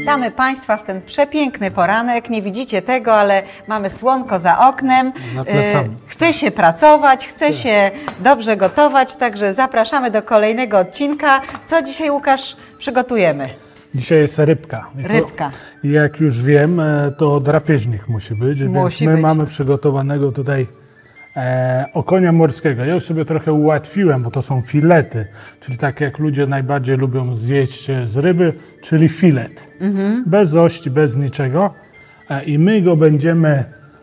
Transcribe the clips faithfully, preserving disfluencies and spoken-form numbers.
Witamy Państwa w ten przepiękny poranek. Nie widzicie tego, ale mamy słonko za oknem. Chce się pracować, chce się dobrze gotować, także zapraszamy do kolejnego odcinka. Co dzisiaj, Łukasz, przygotujemy? Dzisiaj jest rybka. I Rybka. To, jak już wiem, to drapieżnik musi być, musi więc my być. mamy przygotowanego tutaj e, okonia morskiego. Ja już sobie trochę ułatwiłem, bo to są filety, czyli tak jak ludzie najbardziej lubią zjeść z ryby, czyli filet. Mhm. Bez ości, bez niczego. E, I my go będziemy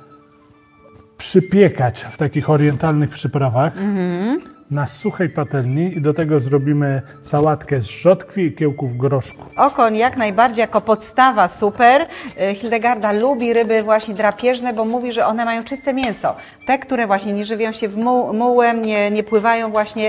przypiekać w takich orientalnych przyprawach. Mhm. Na suchej patelni i do tego zrobimy sałatkę z rzodkwi i kiełków groszku. Okoń jak najbardziej jako podstawa super. Hildegarda lubi ryby właśnie drapieżne, bo mówi, że one mają czyste mięso. Te, które właśnie nie żywią się w mu mułem, nie, nie pływają właśnie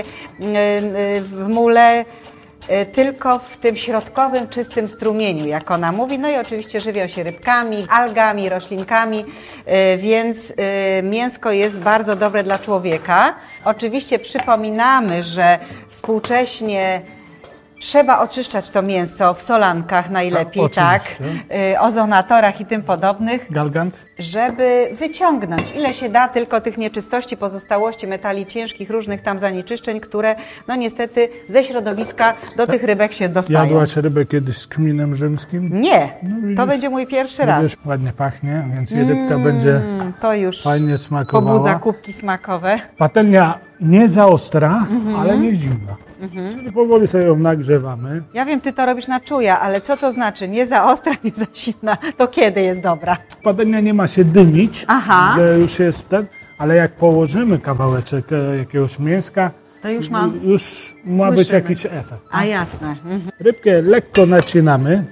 w mule, tylko w tym środkowym, czystym strumieniu, jak ona mówi. No i oczywiście żywią się rybkami, algami, roślinkami, więc mięsko jest bardzo dobre dla człowieka. Oczywiście przypominamy, że współcześnie trzeba oczyszczać to mięso w solankach najlepiej, tak, tak ozonatorach i tym podobnych. Galgant? Żeby wyciągnąć ile się da tylko tych nieczystości, pozostałości, metali ciężkich, różnych tam zanieczyszczeń, które no niestety ze środowiska do tych rybek się dostają. Jadłaś rybę kiedyś z kminem rzymskim? Nie, no widzisz, to będzie mój pierwszy raz. Widzisz, ładnie pachnie, więc i rybka mm, będzie to już fajnie smakowała. Pobudza kubki smakowe. Patelnia nie za ostra, mm-hmm. ale nie zimna. Mhm. Czyli powoli sobie ją nagrzewamy. Ja wiem, ty to robisz na czuja, ale co to znaczy? Nie za ostra, nie za zimna. To kiedy jest dobra? Patelnia nie ma się dymić, Aha. że już jest ten, ale jak położymy kawałeczek jakiegoś mięska, to już, mam... już ma Słyszymy. być jakiś efekt. A jasne. Mhm. Rybkę lekko nacinamy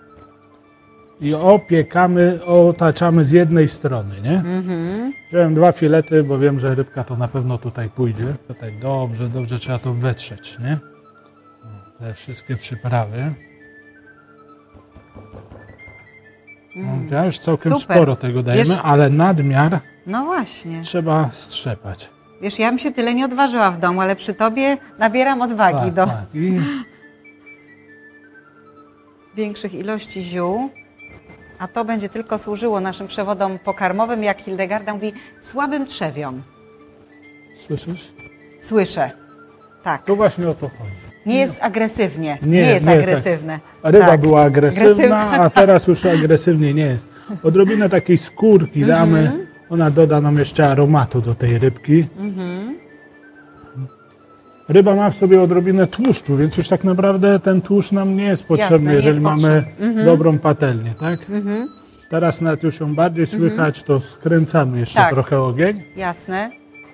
i opiekamy, otaczamy z jednej strony, nie? Mhm. Wziąłem dwa filety, bo wiem, że rybka to na pewno tutaj pójdzie. Tutaj dobrze, dobrze trzeba to wetrzeć, nie? Te wszystkie przyprawy. Mm. No, już całkiem Super. sporo tego dajemy, wiesz, ale nadmiar no właśnie. trzeba strzepać. Wiesz, ja bym się tyle nie odważyła w domu, ale przy tobie nabieram odwagi tak, do tak. I... większych ilości ziół. A to będzie tylko służyło naszym przewodom pokarmowym, jak Hildegarda mówi, słabym trzewiom. Słyszysz? Słyszę, tak. To właśnie o to chodzi. Nie jest agresywnie, nie, nie jest nie agresywne. Jest, ryba tak. była agresywna, agresywna, a teraz już agresywnie nie jest. Odrobinę takiej skórki damy, mm-hmm. ona doda nam jeszcze aromatu do tej rybki. Mm-hmm. Ryba ma w sobie odrobinę tłuszczu, więc już tak naprawdę ten tłuszcz nam nie jest potrzebny, Jasne, jeżeli jest mamy mm-hmm. dobrą patelnię, tak? Mm-hmm. Teraz nawet już ją bardziej słychać, mm-hmm. to skręcamy jeszcze tak. trochę ogień. Jasne.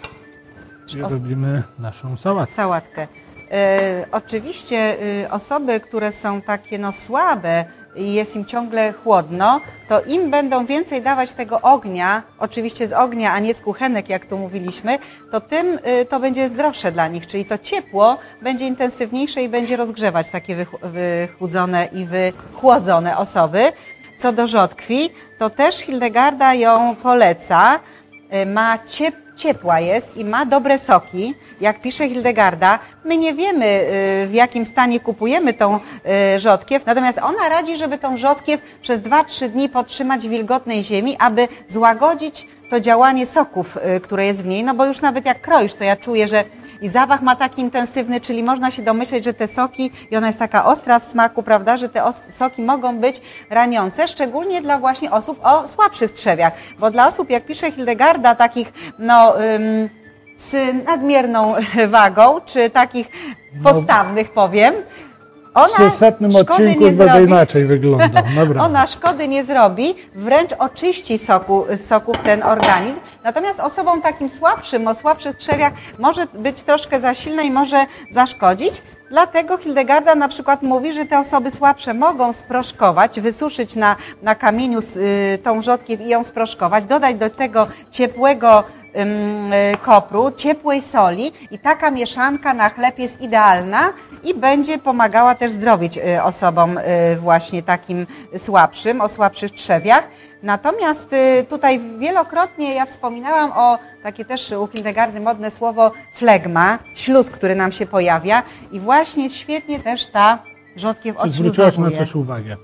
I robimy naszą sałatkę. Sałatkę. E, oczywiście e, osoby, które są takie no słabe i jest im ciągle chłodno, to im będą więcej dawać tego ognia, oczywiście z ognia, a nie z kuchenek, jak tu mówiliśmy, to tym y, to będzie zdrowsze dla nich, czyli to ciepło będzie intensywniejsze i będzie rozgrzewać takie wych, wychłudzone i wychłodzone osoby. Co do rzodkwi, to też Hildegarda ją poleca, y, ma ciep ciepła jest i ma dobre soki. Jak pisze Hildegarda, my nie wiemy, w jakim stanie kupujemy tą rzodkiew, natomiast ona radzi, żeby tą rzodkiew przez dwa trzy dni podtrzymać w wilgotnej ziemi, aby złagodzić to działanie soków, które jest w niej, no bo już nawet jak kroisz, to ja czuję, że i zapach ma taki intensywny, czyli można się domyśleć, że te soki, i ona jest taka ostra w smaku, prawda, że te soki mogą być raniące, szczególnie dla właśnie osób o słabszych trzewiach, bo dla osób, jak pisze Hildegarda, takich no ym, z nadmierną wagą, czy takich postawnych, powiem, ona w setnym odcinku będę inaczej wygląda. Dobra. Ona szkody nie zrobi, wręcz oczyści soku, z soków ten organizm. Natomiast osobom takim słabszym, o słabszych trzewiach może być troszkę za silna i może zaszkodzić. Dlatego Hildegarda na przykład mówi, że te osoby słabsze mogą sproszkować, wysuszyć na, na kamieniu y, tą rzodkiew i ją sproszkować, dodać do tego ciepłego y, kopru, ciepłej soli i taka mieszanka na chleb jest idealna i będzie pomagała też zdrowić y, osobom y, właśnie takim słabszym, o słabszych trzewiach. Natomiast y, tutaj wielokrotnie ja wspominałam o takie też u Hildegardy modne słowo flegma, śluz, który nam się pojawia i właśnie świetnie też ta rzodkiew odśluzowuje. Zwróciłaś na coś uwagę.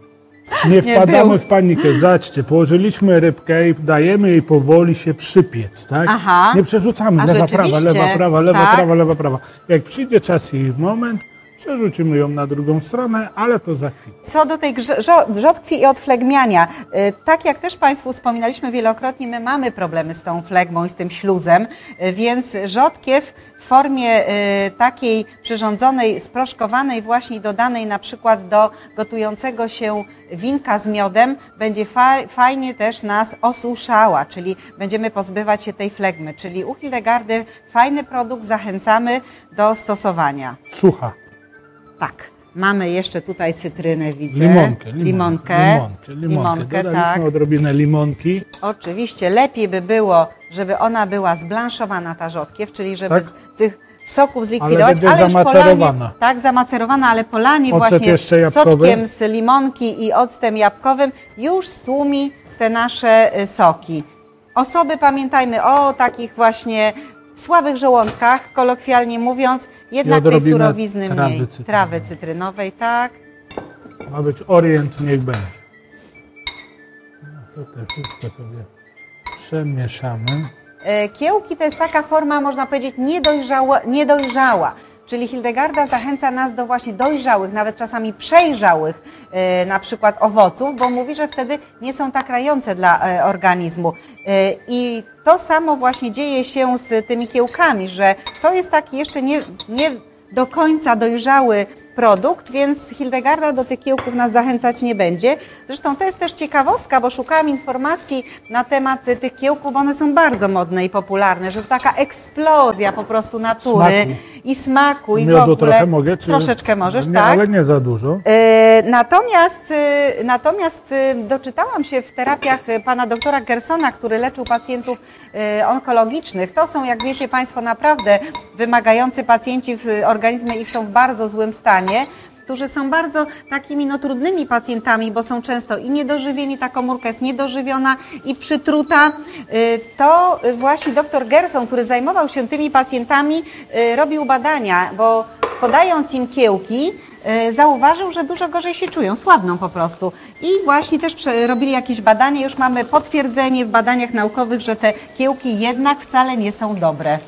Nie wpadamy był. w panikę. Zobaczcie, położyliśmy rybkę i dajemy jej powoli się przypiec, tak? Aha. Nie przerzucamy. A Lewa, prawa, rzeczywiście, lewa, prawa, lewa, tak? prawa, lewa, prawa. Jak przyjdzie czas i moment, przerzucimy ją na drugą stronę, ale to za chwilę. Co do tej grze- żo- rzodkwi i odflegmiania, y, tak jak też Państwu wspominaliśmy wielokrotnie, my mamy problemy z tą flegmą i z tym śluzem, y, więc rzodkiew w formie y, takiej przyrządzonej, sproszkowanej właśnie i dodanej na przykład do gotującego się winka z miodem będzie fa- fajnie też nas osuszała, czyli będziemy pozbywać się tej flegmy, czyli u Hildegardy fajny produkt, zachęcamy do stosowania. Sucha. Tak. Mamy jeszcze tutaj cytrynę, widzę. Limonkę. Limonkę. Limonkę. Limonkę, limonkę. Limonkę, Dodaliśmy tak. odrobinę limonki. Oczywiście lepiej by było, żeby ona była zblanszowana, ta rzodkiew, czyli żeby Tak. z tych soków zlikwidować, będzie już zamacerowana. polanie, tak, zamacerowana, ale polanie Ocet właśnie jeszcze jabłkowy. soczkiem z limonki i octem jabłkowym już stłumi te nasze y, soki. Osoby, pamiętajmy o takich właśnie słabych żołądkach, kolokwialnie mówiąc, jednak tej odrobinę surowizny trawy mniej. cytrynowej. Trawy cytrynowej, tak. Ma być orient, niech będzie. No, tutaj wszystko sobie przemieszamy. E, Kiełki to jest taka forma, można powiedzieć, niedojrzała, niedojrzała. Czyli Hildegarda zachęca nas do właśnie dojrzałych, nawet czasami przejrzałych e, na przykład owoców, bo mówi, że wtedy nie są tak rające dla e, organizmu. E, I to samo właśnie dzieje się z tymi kiełkami, że to jest taki jeszcze nie, nie do końca dojrzały produkt, więc Hildegarda do tych kiełków nas zachęcać nie będzie. Zresztą to jest też ciekawostka, bo szukałam informacji na temat tych kiełków, bo one są bardzo modne i popularne, że to taka eksplozja po prostu natury Smaku. i smaku i w Miodu ogóle. trochę mogę? Czy... Troszeczkę możesz, nie, tak? Ale nie za dużo. E, Natomiast, e, natomiast e, doczytałam się w terapiach e, pana doktora Gersona, który leczył pacjentów e, onkologicznych. To są, jak wiecie Państwo, naprawdę wymagający pacjenci, w- organizmy ich są w bardzo złym stanie, którzy są bardzo takimi no, trudnymi pacjentami, bo są często i niedożywieni, ta komórka jest niedożywiona i przytruta. Y, To właśnie dr Gerson, który zajmował się tymi pacjentami, y, robił badania, bo podając im kiełki, y, zauważył, że dużo gorzej się czują, słabną po prostu. I właśnie też prze- robili jakieś badania, już mamy potwierdzenie w badaniach naukowych, że te kiełki jednak wcale nie są dobre.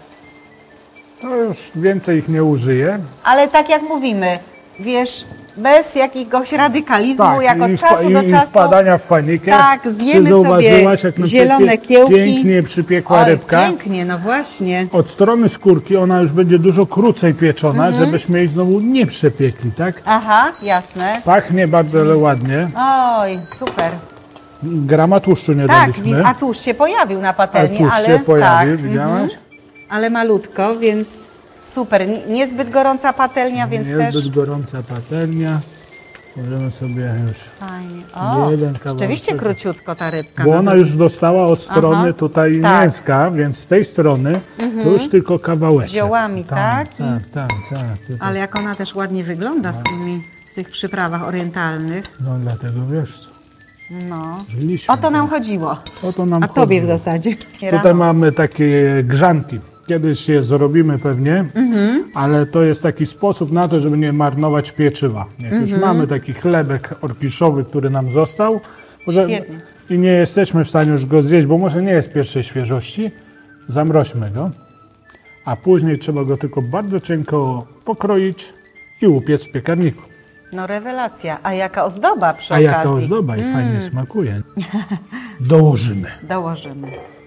To już więcej ich nie użyję. Ale tak jak mówimy, wiesz, bez jakiegoś radykalizmu, jak od i, czasu wpa- do i, czasu. i wpadania w panikę. Tak, Czy zjemy zauważyłaś, sobie jak nam się zielone pie- kiełki. pięknie przypiekła Oj, rybka? pięknie, no właśnie. Od strony skórki ona już będzie dużo krócej pieczona, Mhm. żebyśmy jej znowu nie przepiekli, tak? Aha, jasne. Pachnie bardzo ale ładnie. Oj, super. Grama tłuszczu nie Tak, daliśmy. wi- a tłuszcz się pojawił na A patelni, tłuszcz ale się pojawił, tak, widziałaś? mhm. Ale malutko, więc super. Nie- Niezbyt gorąca patelnia, więc Nie też zbyt gorąca patelnia. Możemy sobie już... fajnie. O, Jeden kawałek rzeczywiście tego. króciutko ta rybka. Bo no ona to- już dostała od strony Aha, tutaj tak. mięska, więc z tej strony to już tylko kawałeczek. Z ziołami, tak? Tak, tak, tak. Tutaj. Ale jak ona też ładnie wygląda z tymi, w tych przyprawach orientalnych. No dlatego wiesz co, No. żyliśmy. O to nam chodziło. O to nam A tobie w chodziło. zasadzie. Tutaj mamy takie grzanki. Kiedyś je zrobimy pewnie, Mhm. ale to jest taki sposób na to, żeby nie marnować pieczywa. Jak już Mhm. mamy taki chlebek orkiszowy, który nam został, może Świetnie. i nie jesteśmy w stanie już go zjeść, bo może nie jest pierwszej świeżości, zamroźmy go, a później trzeba go tylko bardzo cienko pokroić i upiec w piekarniku. No rewelacja. A jaka ozdoba przy A okazji? jaka ozdoba i Mm. fajnie smakuje. Dołożymy. Dołożymy.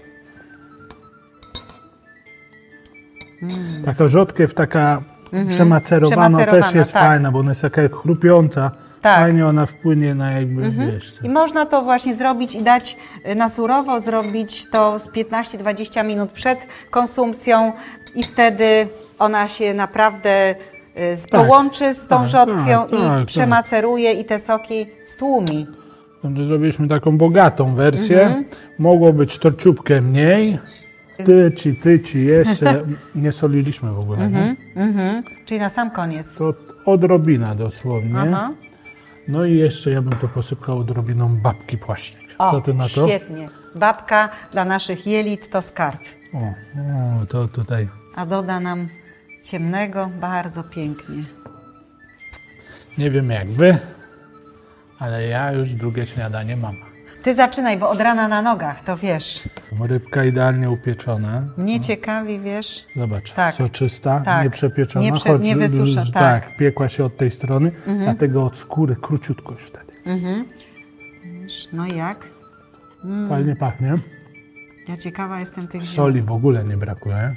Taka rzodkiew, taka przemacerowana, Przemacerowana, też jest tak. fajna, bo ona jest taka jak chrupiąca. Tak. Fajnie ona wpłynie na jakby, wiesz... I można to właśnie zrobić i dać y, na surowo, zrobić to z piętnaście do dwudziestu minut przed konsumpcją i wtedy ona się naprawdę y, z- Tak. połączy z tą Tak, rzodkwią tak, i tak, przemaceruje i te soki stłumi. Także zrobiliśmy taką bogatą wersję. Mhm. Mogło być troszeczkę mniej. Tyci, tyci, jeszcze nie soliliśmy w ogóle. Nie? Mhm. Czyli na sam koniec. To odrobina dosłownie. Aha. No i jeszcze ja bym to posypał odrobiną babki płaśnik. O, Co ty na to? świetnie. Babka dla naszych jelit to skarb. O, o, to tutaj. A doda nam ciemnego bardzo pięknie. Nie wiem jak wy, Ale ja już drugie śniadanie mam. Ty zaczynaj, bo od rana na nogach, to wiesz. Rybka idealnie upieczona. Mnie ciekawi, wiesz. Zobacz, Tak. soczysta, Tak. nie przepieczona, Nie prze- choć nie wysusza, z- tak. tak, piekła się od tej strony, dlatego od skóry króciutkość wtedy. Wiesz, no i jak? Fajnie pachnie. Ja ciekawa jestem tych ziół. Soli w ogóle nie brakuje.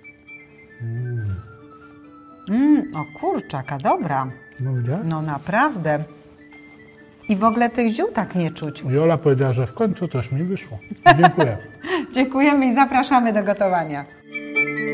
Mm, o kurczaka, dobra. No widziałeś? No naprawdę. I w ogóle tych ziół tak nie czuć. Jola powiedziała, że w końcu coś mi wyszło. Dziękuję. Dziękujemy i zapraszamy do gotowania.